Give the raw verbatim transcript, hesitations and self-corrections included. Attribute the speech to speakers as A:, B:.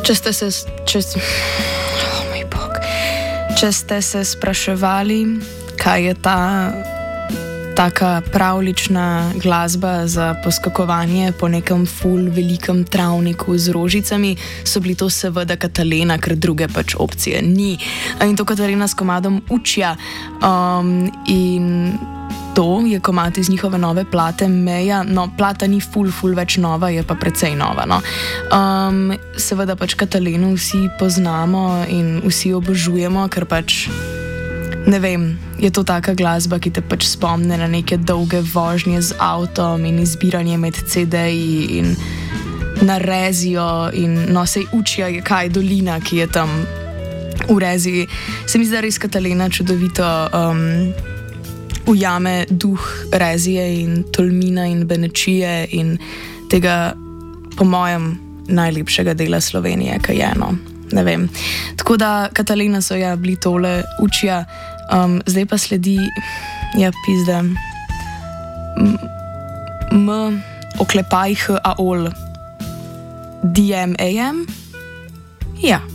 A: Če ste se, če, oh, moj bog, če ste se spraševali, kaj je ta taka pravlična glasba za poskakovanje po nekem ful velikem travniku z rožicami, so bili to seveda Katalena, ker druge pač opcije ni. In to Katalena s komadom Učja. Um, in to je komad iz njihove nove plate Meja. No, plata ni ful, ful več nova, je pa precej nova. No. Um, seveda pač Katalenu vsi poznamo in vsi obožujemo, ker pač ne vem, je to taka glasba, ki te pač spomne na neke dolge vožnje z avtom in izbiranje med ce de-ji in na Rezijo in no, sej Učja je kaj, dolina, ki je tam v Reziji. Se mi zdi res Katalena čudovito um, ujame duh Rezije in Tolmina in Benečije in tega, po mojem, najlepšega dela Slovenije, kaj je eno. Ne vem. Tako da Katalena so ja bili tole Učja. Um, zdaj pa sledi, ja, pizda, M, oklepaj H A O L, D M A M, ja.